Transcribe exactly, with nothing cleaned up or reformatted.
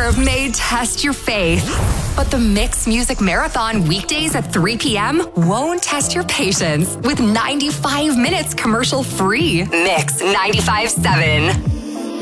Serve may test your faith, but the Mix Music Marathon weekdays at three p.m. won't test your patience with ninety-five minutes commercial free. Mix ninety-five point seven.